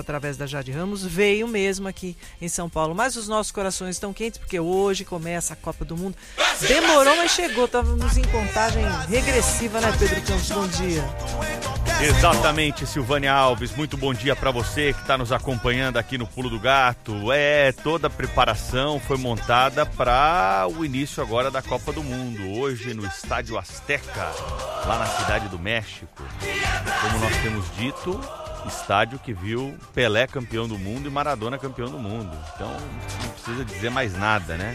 através da Jade Ramos, veio mesmo aqui em São Paulo. Mas os nossos corações estão quentes, porque hoje começa a Copa do Mundo. Demorou, mas chegou. Estávamos em contagem regressiva, né, Pedro Campos? Bom dia. Exatamente, Silvânia Alves. Muito bom dia para você que está nos acompanhando aqui no Pulo do Gato. Toda a preparação foi montada para o início agora da Copa do Mundo. Hoje no Estádio Azteca, lá na Cidade do México. Como nós temos dito, estádio que viu Pelé campeão do mundo e Maradona campeão do mundo. Então não precisa dizer mais nada, né?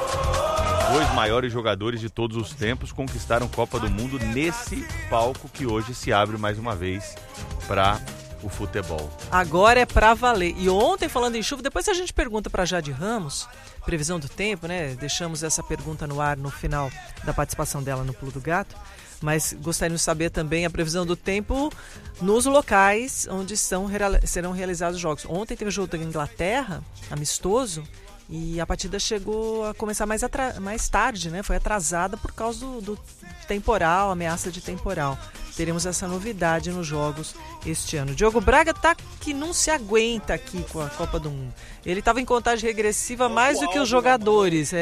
Os dois maiores jogadores de todos os tempos conquistaram Copa do Mundo nesse palco que hoje se abre mais uma vez para o futebol. Agora é pra valer. E ontem, falando em chuva, depois a gente pergunta pra Jade Ramos, previsão do tempo, né? Deixamos essa pergunta no ar no final da participação dela no Pulo do Gato. Mas gostaríamos de saber também a previsão do tempo nos locais onde serão realizados os jogos. Ontem teve o jogo da Inglaterra, amistoso, e a partida chegou a começar mais tarde, né? Foi atrasada por causa do temporal, ameaça de temporal. Teremos essa novidade nos jogos este ano. Diogo Braga tá que não se aguenta aqui com a Copa do Mundo. Ele estava em contagem regressiva mais do que os jogadores.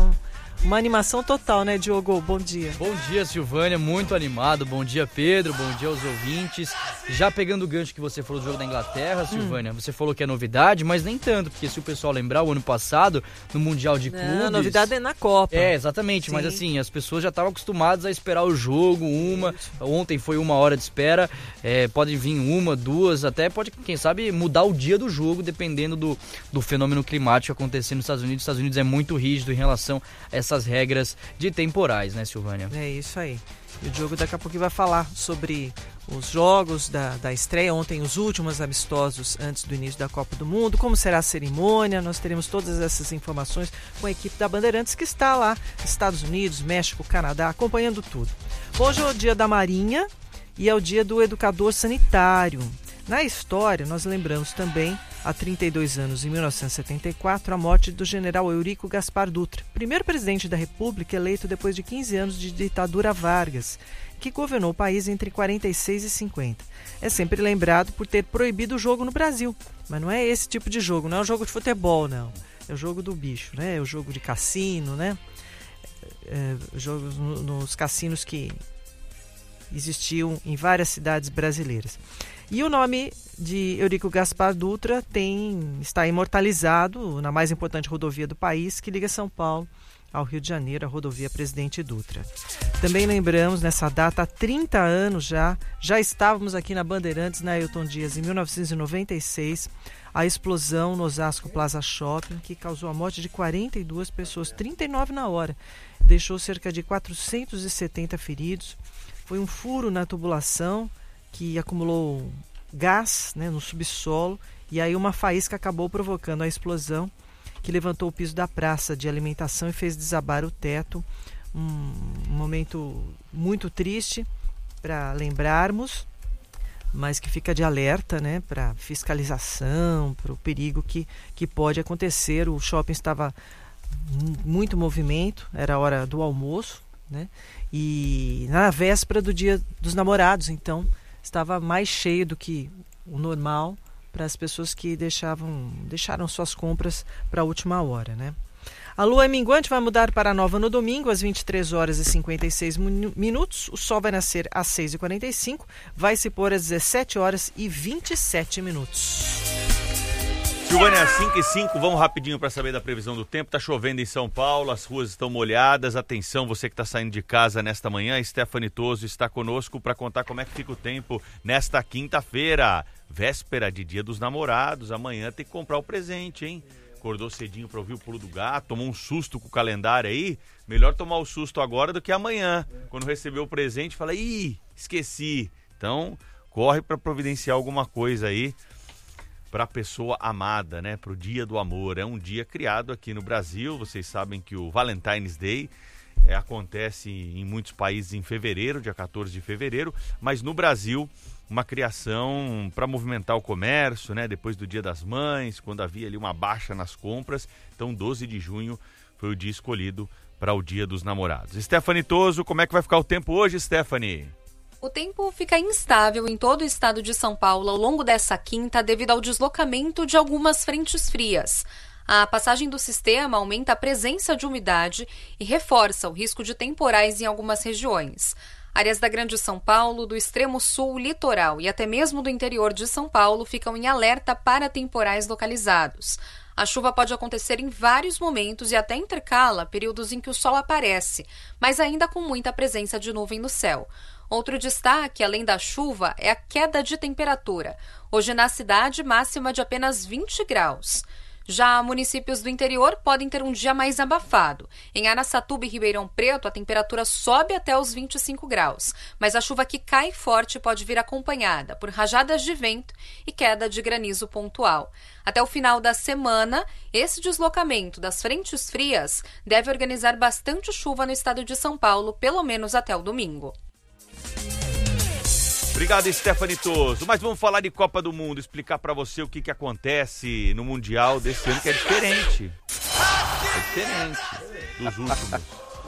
Uma animação total, né, Diogo? Bom dia. Bom dia, Silvânia. Muito animado. Bom dia, Pedro. Bom dia aos ouvintes. Já pegando o gancho que você falou do jogo da Inglaterra, Silvânia, você falou que é novidade, mas nem tanto, porque se o pessoal lembrar, o ano passado, no Mundial de Clubes... A novidade é na Copa. Exatamente. Sim. Mas assim, as pessoas já estavam acostumadas a esperar o jogo, ontem foi 1 hora de espera, pode vir 1, 2, até pode, quem sabe, mudar o dia do jogo, dependendo do fenômeno climático acontecendo nos Estados Unidos. Os Estados Unidos é muito rígido em relação a essas regras de temporais, né, Silvânia? É isso aí. E o Diogo daqui a pouco vai falar sobre os jogos da estreia, ontem os últimos amistosos antes do início da Copa do Mundo, como será a cerimônia. Nós teremos todas essas informações com a equipe da Bandeirantes que está lá, Estados Unidos, México, Canadá, acompanhando tudo. Hoje é o dia da Marinha e é o dia do educador sanitário. Na história, nós lembramos também, há 32 anos, em 1974, a morte do general Eurico Gaspar Dutra, primeiro presidente da República eleito depois de 15 anos de ditadura Vargas, que governou o país entre 46 e 50. É sempre lembrado por ter proibido o jogo no Brasil, mas não é esse tipo de jogo, não é um jogo de futebol, não. É o jogo do bicho, né? É o jogo de cassino, né? Jogos nos cassinos que existiam em várias cidades brasileiras. E o nome de Eurico Gaspar Dutra está imortalizado na mais importante rodovia do país, que liga São Paulo ao Rio de Janeiro, a rodovia Presidente Dutra. Também lembramos, nessa data, há 30 anos já estávamos aqui na Bandeirantes, na Ailton Dias, em 1996, a explosão no Osasco Plaza Shopping, que causou a morte de 42 pessoas, 39 na hora. Deixou cerca de 470 feridos. Foi um furo na tubulação que acumulou gás, né, no subsolo, e aí uma faísca acabou provocando a explosão, que levantou o piso da praça de alimentação e fez desabar o teto. Um momento muito triste para lembrarmos, mas que fica de alerta, né, para fiscalização, para o perigo que pode acontecer. O shopping estava muito movimento, era a hora do almoço, né, e na véspera do Dia dos Namorados, então estava mais cheio do que o normal para as pessoas que deixaram suas compras para a última hora, né? A lua minguante vai mudar para nova no domingo, às 23 horas e 56 minutos. O sol vai nascer às 6h45, vai se pôr às 17 horas e 27 minutos. Silvânia, 5h05, vamos rapidinho para saber da previsão do tempo. Tá chovendo em São Paulo, as ruas estão molhadas. Atenção, você que está saindo de casa nesta manhã, Stephanie Toso está conosco para contar como é que fica o tempo nesta quinta-feira, véspera de Dia dos Namorados. Amanhã tem que comprar o presente, hein? Acordou cedinho para ouvir o Pulo do Gato, tomou um susto com o calendário aí. Melhor tomar o susto agora do que amanhã. Quando receber o presente, fala, esqueci. Então, corre para providenciar alguma coisa aí para a pessoa amada, né? Para o Dia do Amor. É um dia criado aqui no Brasil. Vocês sabem que o Valentine's Day acontece em muitos países em fevereiro, dia 14 de fevereiro, mas no Brasil uma criação para movimentar o comércio, né? Depois do Dia das Mães, quando havia ali uma baixa nas compras. Então 12 de junho foi o dia escolhido para o Dia dos Namorados. Stephanie Toso, como é que vai ficar o tempo hoje, Stephanie? O tempo fica instável em todo o estado de São Paulo ao longo dessa quinta devido ao deslocamento de algumas frentes frias. A passagem do sistema aumenta a presença de umidade e reforça o risco de temporais em algumas regiões. Áreas da Grande São Paulo, do extremo sul, litoral e até mesmo do interior de São Paulo ficam em alerta para temporais localizados. A chuva pode acontecer em vários momentos e até intercala períodos em que o sol aparece, mas ainda com muita presença de nuvem no céu. Outro destaque, além da chuva, é a queda de temperatura. Hoje na cidade, máxima de apenas 20 graus. Já municípios do interior podem ter um dia mais abafado. Em Araçatuba e Ribeirão Preto, a temperatura sobe até os 25 graus, mas a chuva que cai forte pode vir acompanhada por rajadas de vento e queda de granizo pontual. Até o final da semana, esse deslocamento das frentes frias deve organizar bastante chuva no estado de São Paulo, pelo menos até o domingo. Obrigado, Stephanie Toso. Mas vamos falar de Copa do Mundo, explicar pra você o que acontece no Mundial desse ano, que é diferente. É diferente dos últimos.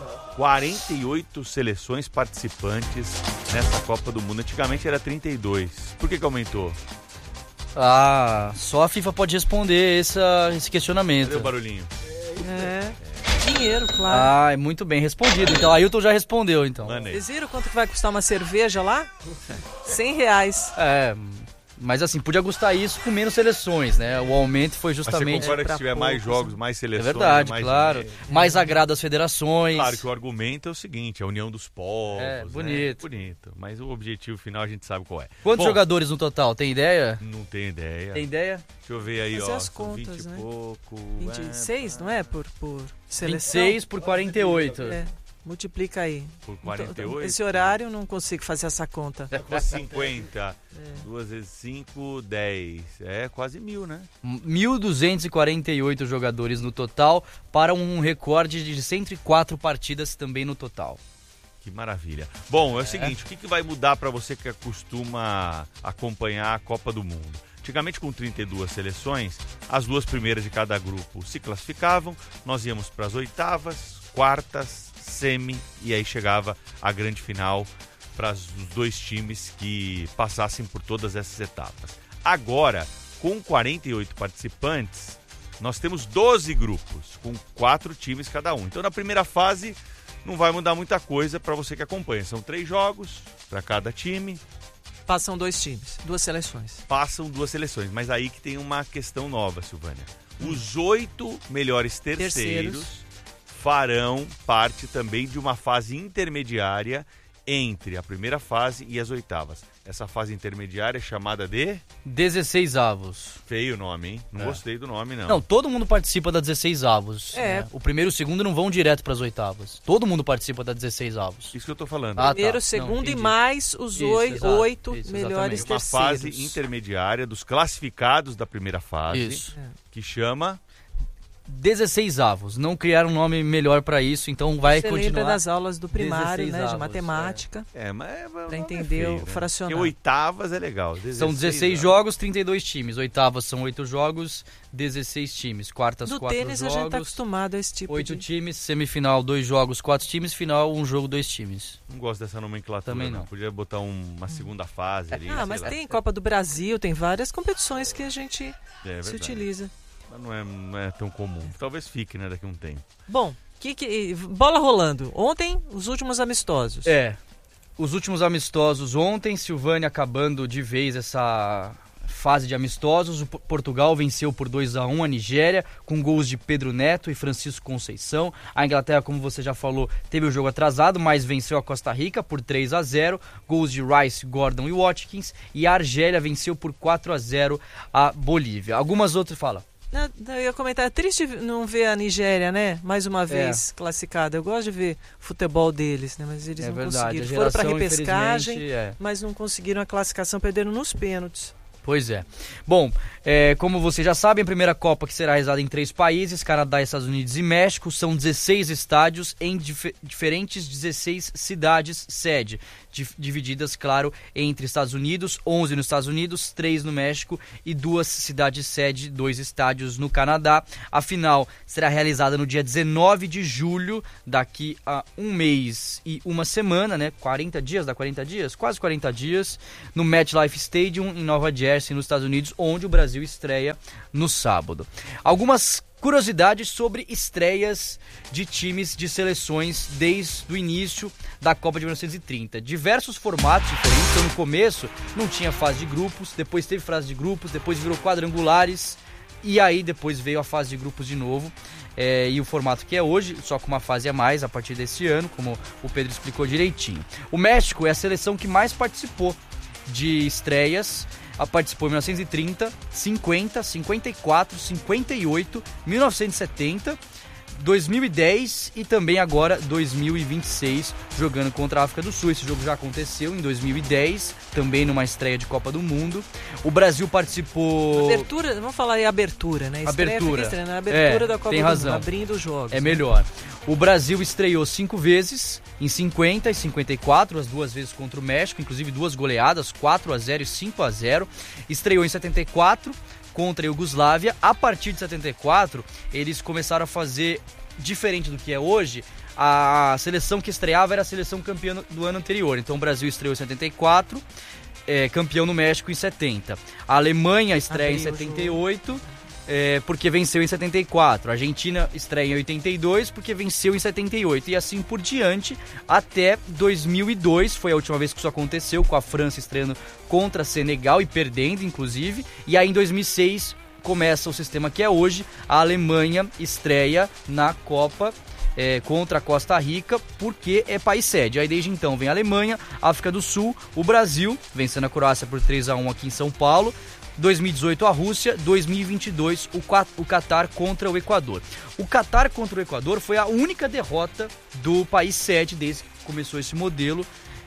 48 seleções participantes nessa Copa do Mundo. Antigamente era 32. Por que aumentou? Só a FIFA pode responder esse questionamento. Cadê o barulhinho? Dinheiro, claro. Muito bem respondido. Então, Ailton já respondeu, então. Vocês viram quanto que vai custar uma cerveja lá? R$100. Mas assim, podia custar isso com menos seleções, né? O aumento foi justamente... Mas você concorda que se tiver mais jogos, mais seleções... É verdade, mais claro. dinheiro. Mais agrado às federações. Claro que o argumento é o seguinte, a união dos povos. Bonito. Bonito. Mas o objetivo final a gente sabe qual é. Quantos jogadores no total? Tem ideia? Não tenho ideia. Tem ideia? Deixa eu ver aí, Fazer as contas, 20 né? e pouco... 26, não é? Por seleção? 26 por 48. Multiplica aí. Por 48? Esse horário eu não consigo fazer essa conta. Ficou 50. 2 vezes 5, 10. É quase 1.000, né? 1.248 jogadores no total, para um recorde de 104 partidas também no total. Que maravilha. Bom, é o seguinte, o que vai mudar para você que costuma acompanhar a Copa do Mundo? Antigamente, com 32 seleções, as 2 primeiras de cada grupo se classificavam, nós íamos para as oitavas, quartas, semi, e aí chegava a grande final para os 2 times que passassem por todas essas etapas. Agora, com 48 participantes, nós temos 12 grupos, com 4 times cada um. Então, na primeira fase, não vai mudar muita coisa para você que acompanha. São 3 jogos para cada time. Passam 2 times, 2 seleções. Passam 2 seleções, mas aí que tem uma questão nova, Silvânia. Os 8 melhores terceiros farão parte também de uma fase intermediária entre a primeira fase e as oitavas. Essa fase intermediária é chamada de... 16avos. Feio o nome, hein? Não gostei do nome, não. Não, todo mundo participa da 16avos. Né? O primeiro e o segundo não vão direto para as oitavas. Todo mundo participa da 16avos. Isso que eu tô falando. Primeiro, segundo e mais os 8 melhores terceiros. Uma fase intermediária dos classificados da primeira fase, que chama... 16avos. Não criaram um nome melhor para isso, então vai continuar. Você lembra das aulas do primário, né, de matemática. Mas para entender o fracionário. Porque oitavas é legal. São 16 jogos, 32 times. Oitavas são 8 jogos, 16 times. Quartas, 4 jogos. No tênis a gente tá acostumado a esse tipo 8 times, semifinal 2 jogos, 4 times, final 1 jogo, 2 times. Não gosto dessa nomenclatura. Também não. Podia botar uma segunda fase ali. Mas tem Copa do Brasil, tem várias competições que a gente se utiliza. Não é tão comum. Talvez fique, né, daqui a um tempo. Bom, bola rolando. Ontem, os últimos amistosos. Os últimos amistosos ontem, Silvânia acabando de vez essa fase de amistosos. O Portugal venceu por 2-1 a Nigéria, com gols de Pedro Neto e Francisco Conceição. A Inglaterra, como você já falou, teve o jogo atrasado, mas venceu a Costa Rica por 3-0. Gols de Rice, Gordon e Watkins. E a Argélia venceu por 4-0 a Bolívia. Algumas outras falam. Eu ia comentar, é triste não ver a Nigéria, né? Mais uma vez classificada. Eu gosto de ver o futebol deles, né? Mas eles não conseguiram. Foram para repescagem, mas não conseguiram a classificação, perderam nos pênaltis. Pois é. Bom, como vocês já sabem, a primeira Copa que será realizada em 3 países, Canadá, Estados Unidos e México, são 16 estádios em diferentes 16 cidades sede, divididas, claro, entre Estados Unidos, 11 nos Estados Unidos, 3 no México e 2 cidades sede, 2 estádios no Canadá. A final será realizada no dia 19 de julho, daqui a 1 mês e 1 semana, né? 40 dias, dá 40 dias? Quase 40 dias, no MetLife Stadium, em Nova Jersey, nos Estados Unidos, onde o Brasil estreia no sábado. Algumas curiosidades sobre estreias de times de seleções desde o início da Copa de 1930. Diversos formatos diferentes, então no começo não tinha fase de grupos, depois teve fase de grupos, depois virou quadrangulares e aí depois veio a fase de grupos de novo. E o formato que é hoje, só com uma fase a mais a partir desse ano, como o Pedro explicou direitinho. O México é a seleção que mais participou de estreias. Participou em 1930, 50, 54, 58, 1970, 2010 e também agora 2026, jogando contra a África do Sul. Esse jogo já aconteceu em 2010, também numa estreia de Copa do Mundo. O Brasil participou... Abertura, vamos falar aí abertura, né? Abertura. Estreia, abertura da Copa tem do razão. Mundo, abrindo os jogos. É melhor. O Brasil estreou 5 vezes, em 50 e 54, as 2 vezes contra o México, inclusive 2 goleadas, 4-0 e 5-0. Estreou em 74 contra a Iugoslávia. A partir de 74, eles começaram a fazer, diferente do que é hoje, a seleção que estreava era a seleção campeã do ano anterior. Então o Brasil estreou em 74, campeão no México em 70. A Alemanha estreia em 78... porque venceu em 74, a Argentina estreia em 82 porque venceu em 78 e assim por diante até 2002, foi a última vez que isso aconteceu, com a França estreando contra Senegal e perdendo inclusive, e aí em 2006 começa o sistema que é hoje, a Alemanha estreia na Copa contra a Costa Rica, porque é país sede. Aí desde então vem a Alemanha, África do Sul, o Brasil, vencendo a Croácia por 3-1 aqui em São Paulo, 2018 a Rússia, 2022 o Catar contra o Equador. O Catar contra o Equador foi a única derrota do país sede desde que começou esse modelo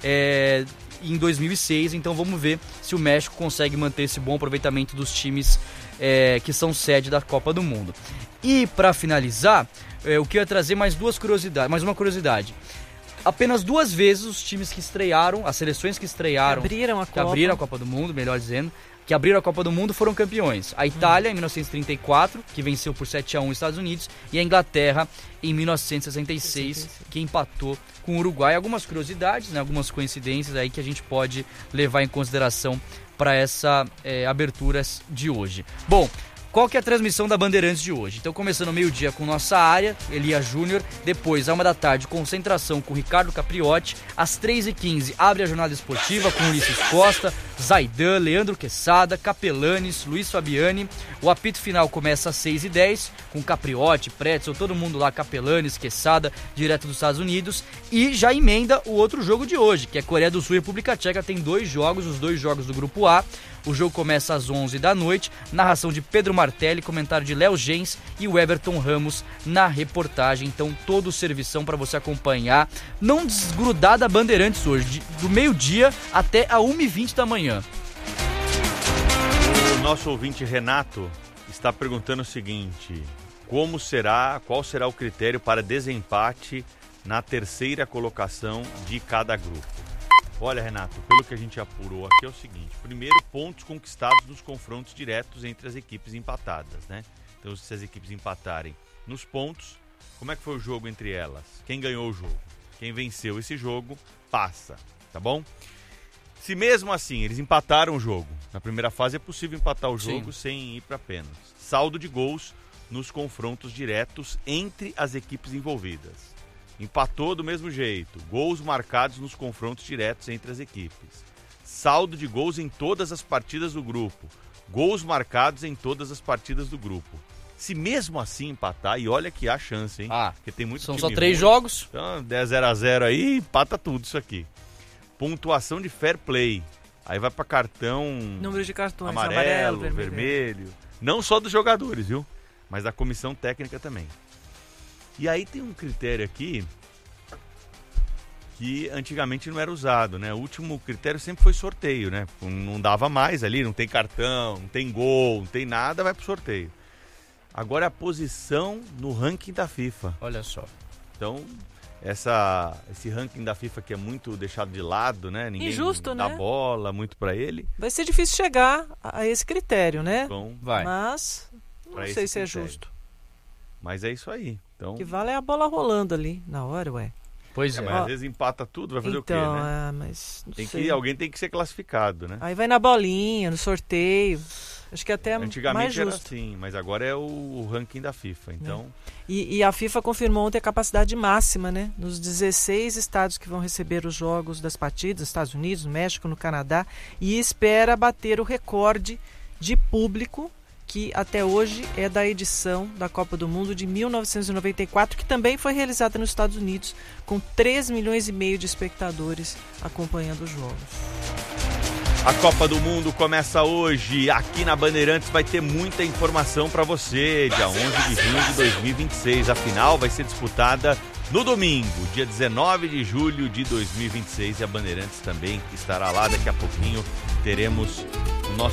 em 2006, então vamos ver se o México consegue manter esse bom aproveitamento dos times que são sede da Copa do Mundo. E para finalizar, eu queria trazer mais uma curiosidade. Apenas 2 vezes os times que estrearam, as seleções que estrearam, que abriram a Copa do Mundo, melhor dizendo, que abriram a Copa do Mundo foram campeões. A Itália, em 1934, que venceu por 7-1 os Estados Unidos, e a Inglaterra, em 1966, que empatou com o Uruguai. Algumas curiosidades, né, algumas coincidências aí que a gente pode levar em consideração para essa abertura de hoje. Bom, qual que é a transmissão da Bandeirantes de hoje? Então, começando ao meio-dia com nossa área, Elias Júnior. Depois, à 1 da tarde, concentração com Ricardo Capriotti. Às 3h15, abre a jornada esportiva com Ulisses Costa, Zaidan, Leandro Quesada, Capelanes, Luiz Fabiani. O apito final começa às 6h10, com Capriotti, Pretzel, todo mundo lá, Capelanes, Quesada, direto dos Estados Unidos. E já emenda o outro jogo de hoje, que é Coreia do Sul e República Tcheca. Tem 2 jogos, os 2 jogos do Grupo A. O jogo começa às 11 da noite, narração de Pedro Martelli, comentário de Léo Gens e o Everton Ramos na reportagem. Então todo o servição para você acompanhar, não desgrudar da Bandeirantes hoje, do meio-dia até a 1h20 da manhã. O nosso ouvinte Renato está perguntando o seguinte: qual será o critério para desempate na terceira colocação de cada grupo? Olha, Renato, pelo que a gente apurou aqui é o seguinte: primeiro, pontos conquistados nos confrontos diretos entre as equipes empatadas, né? Então, se as equipes empatarem nos pontos, como é que foi o jogo entre elas? Quem ganhou o jogo? Quem venceu esse jogo, passa, tá bom? Se mesmo assim eles empataram o jogo, na primeira fase é possível empatar o jogo sem ir para pênaltis. Saldo de gols nos confrontos diretos entre as equipes envolvidas. Empatou do mesmo jeito. Gols marcados nos confrontos diretos entre as equipes. Saldo de gols em todas as partidas do grupo. Gols marcados em todas as partidas do grupo. Se mesmo assim empatar, e olha que há chance, hein? Porque tem muito são time só 3 ruim. jogos. Então, 10-0 aí, empata tudo isso aqui. Pontuação de fair play. Aí vai para cartão... Número de cartões, amarelo, vermelho. Não só dos jogadores, viu? Mas da comissão técnica também. E aí tem um critério aqui que antigamente não era usado, né? O último critério sempre foi sorteio, né? Não dava mais ali, não tem cartão, não tem gol, não tem nada, vai pro sorteio. Agora é a posição no ranking da FIFA. Olha só. Então, esse ranking da FIFA que é muito deixado de lado, né? Ninguém injusto, dá né? bola muito pra ele. Vai ser difícil chegar a esse critério, né? Bom, Vai. Mas não Pra sei esse se é critério. justo. mas é isso aí. Então, O que vale é a bola rolando ali na hora, ué. Pois é. mas às vezes empata tudo, vai fazer Então, o quê, né? mas não Tem sei. que, alguém tem que ser classificado, né? Aí vai na bolinha, no sorteio. Acho que até mais Antigamente era justo. assim, mas agora é o ranking da FIFA, então... E a FIFA confirmou ontem a capacidade máxima, né? Nos 16 estados que vão receber os jogos das partidas, Estados Unidos, no México, no Canadá, e espera bater o recorde de público que até hoje é da edição da Copa do Mundo de 1994, que também foi realizada nos Estados Unidos, com 3,5 milhões de espectadores acompanhando os jogos. A Copa do Mundo começa hoje. Aqui na Bandeirantes vai ter muita informação para você. Dia 11 de junho de 2026. A final vai ser disputada no domingo, dia 19 de julho de 2026. E a Bandeirantes também estará lá. Daqui a pouquinho teremos o nosso